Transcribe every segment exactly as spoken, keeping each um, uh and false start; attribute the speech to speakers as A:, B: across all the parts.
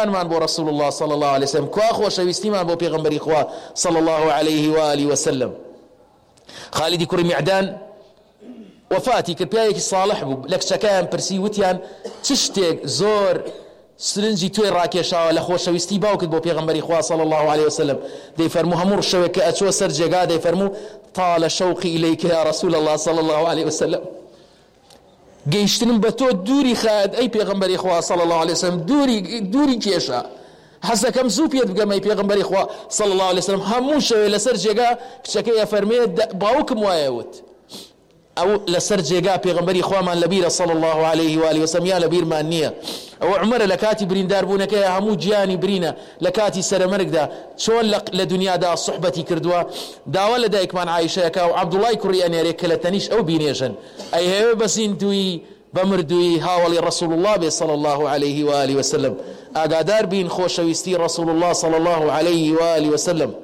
A: خۆشەویستیەکانمان بۆ رسول الله صلى الله عليه وسلم، کوا خۆشەویستیمان بۆ پێغەمبەری خوا صلى الله عليه وآله وسلم. خالدی کوڕی میعدان وفاتی کرد، پیاوێکی صالح بوو. لە کچەکەیان پرسی، وتیان چ شتێک زۆر سرنجی توی ڕاکێشاوە لە خۆشەویستی باوکت بۆ پێغەمبەری خوا صلى الله عليه وسلم؟ دەیفەرموو هەموو شەوێک کە ئەچوە سەر جێگا دەیفەرموو طال شوقي إليك يا رسول الله صلى الله عليه وسلم. گەیشتنم بە تۆ دووری خات ئەی پێغەمبەری خوا صلى الله عليه وسلم، دووری دووری کێشە، حەزەکەم زوو پێت بگەم ئەی پێغەمبەری خوا صلى الله عليه وسلم. هەموو شەوێ لەسەر جێگا کچەکەی ئەفەرمێ باوکم وایە وت، ئەو لەسەر جێگا پێغەمبەری خوامان لەبیرە صلى الله عليه وآله وسلم، یا لەبیرمان نییە. ئەوە عومەرە لە کاتی برینداربوونەکەی هەموو گیانی برینە لە کاتی سەرەمەرگدا چۆن لە دنیادا صحبەتی کردووە. داوا لە دایکمان عایشەیەکە و عەبدوڵای کوڕی ئەنێرێ کە لە تەنیش ئەو بینێژن، ئەی هەیە بەزیندووی بەمردووی هاوڵی رسول الله بێ صلى الله عليه وآله وسلم. ئاگادار بین خۆشەویستی رسول الله صلى الله عليه وآله وسلم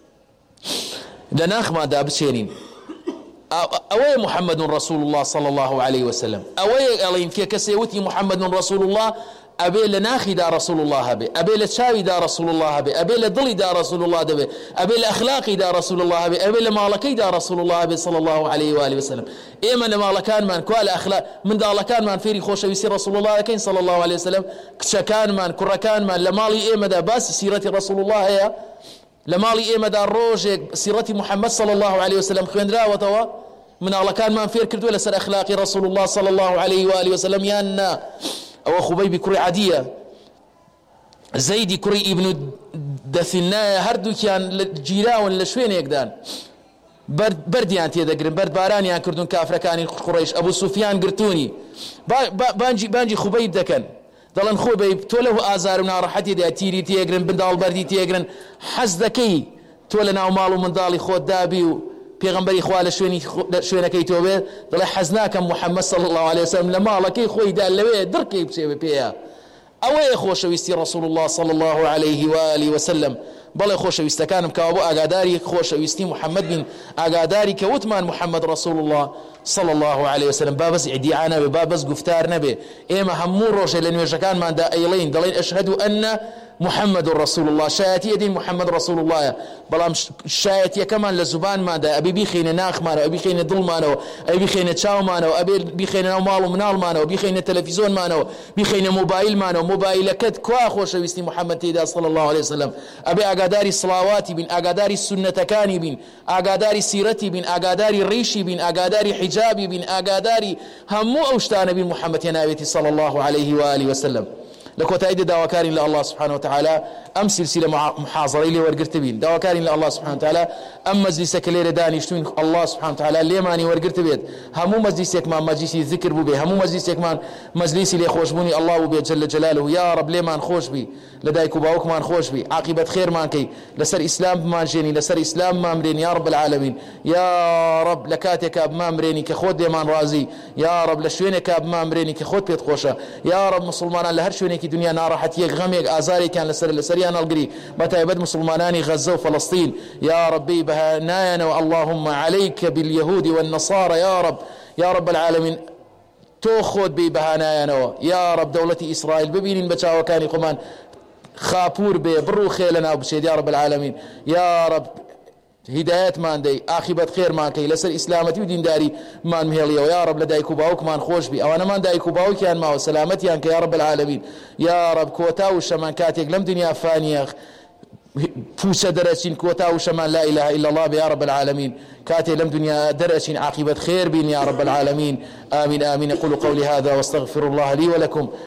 A: لە ناخمادا بچێنین. ئەوەیە محمد رسول الله صلى الله عليه وسلم، ئەوەیە ئەڵین کە کەسێ وتی محمد رسول الله ئەبێ لە ناخیدا رسول الله هەبێ، ئەبێ لە چاویدا رسول الله هەبێ، ئەبێ لە دڵیدا رسول الله دەبێ، ئەبێ لە ئەخلاقیدا رسول الله هەبێ، ئەبێ لە ماڵەکەیدا رسول الله هەبێ صلى الله عليه وآله وسلم. ئێمە لە ماڵەکانمان کوا لە ئەخلاق منداڵەکانمان فێری خۆشەویستی رسول الله دەکەین صلى الله عليه وسلم، کچەکانمان کوڕەکانمان لە ماڵی ئێمەدا باسی سیرەتی رسول الله هەیە، لە ماڵی ئێمەدا ڕۆژێک سیرەتی محەممەد صلى الله عليه وسلم خوێندراوەتەوە، مناڵەکانمان فێر کردووە لەسەر ئەخلاقی رسول الله صلى الله عليه وآله وسلم یان نا. ئەوە خوبەیبی کوڕی عەدیە، زەیدی کوڕی ئیبن دەثینایە، هەردووکیان گیراون لە شوێنێکدان، بەردیان تێدەگرن، بەردبارانیان کردوون کافرەکانی قوڕەیش، ئەبوو سوفیان گرتوونی، بانجی خوبەیب دەکەن، دەڵێن خۆبەیب تۆ لەو ئازار و ناڕەحەتیدا تیری تێگرن، بنداڵبەردی تێگرن، حەز دەکەی تۆ لە ناو ماڵ و منداڵی خۆت دابی و پێغەمبەری خوا لە شوێنەکەی تۆ بێت، دەڵێ حەز ناکەم محەممەد صلى الله عليه وسلم لە ماڵەکەی خۆیدا لەوێ دڕکەی بچێ پێیە. ئەوەیە خۆشەویستی رسول الله صلى الله عليه وآله وسلم. بەڵێ خۆشەویستەکانم کەوا بۆ ئاگاداری خۆشەویستی محەممەد بین، ئاگاداری کە وتمان محەممەد رسول الله صلى الله عليه وسلم. با بەس ئیدعا نەبێ، با بەس گفتار نەبێ. ئێمە هەموو ڕۆژێ لە نوێژەکانماندا ئەیڵێین، دەڵێن ئەشهەدو ئەنە محمد رسول الله، شایەتی ئەدەین محەممەد رسول اللهە، بەڵام شایەتیەکەمان لە زوبانماندا ئەبێ بیخینە ناخمانەوە، ئەبێ بیخینە دڵمانەوە، ئەبێ بیخینە چاومانەوە، ئەبێ بیخینە ناو ماڵ و مناڵمانەوە، بیخینە تەلەڤیزۆنمانەوە، بیخینە مۆبایلمانەوە، مۆبایلەکەت کوا خۆشەویستی محەممەد تێدا صلى الله عليه وسلم. ئەبێ ئاگاداری سڵاواتی بین، ئاگاداری سونەتەکانی بین، ئاگاداری سیرەتی بین، ئاگاداری ڕیشی بین، ئاگاداری حیجابی بین، ئاگاداری هەموو ئەو شتانە بین محەممەد هێناوێتی صلى الله عليه وآله وسلم. لكوتايد داواكارين لله سبحانه وتعالى أم سلسلة محاضرة لي ورقرتبين داواكارين لله سبحانه وتعالى أم مجلس كليل دانيشتون الله سبحانه وتعالى ليماني ورقرتبيت همو مجلسك ما مجلسي ذكر بوبي همو مجلسك ما مجلسي لي خوشبوني الله بوبي جل جلاله يا رب ليمان خوش بي لدايك وباوك مان خوش بي عاقبة خير مان كي لسر إسلام مان جيني لسر إسلام ما مرين يا رب العالمين يا رب لكاتك أب ما مريني كخود يمان رازي يا رب لشوينك أب ما مريني كخود بيت خوشة يا رب مسلمان لهر شوينك دنيا ناراحت يك غميك آزاري كان لسر لسريان القري متى يبد مسلماناني غزة وفلسطين يا ربي بهناينا واللهم عليك باليهود والنصارى يا رب يا رب العالمين تأخذ ببهناينا يا رب دولة إسرائيل ببينين بچاو كاني قمان خابور بي برو خيلنا وبشيد يا رب العالمين يا رب هدايات مان دي آخبت خير مان كي لسر إسلامتي ودين داري مان مهلية ويا رب لدايكو باوك مان خوش بي أو أنا مان دايكو باوك يان ما وسلامتي يانك يا رب العالمين يا رب كوتاو شمان كاتيك لم دنيا فانية فوسة درسين كوتاو شمان لا إله إلا الله يا رب العالمين كاتي لم دنيا درسين عاقبة خير بين يا رب العالمين آمين آمين أقول قولي هذا واستغفر الله لي ولكم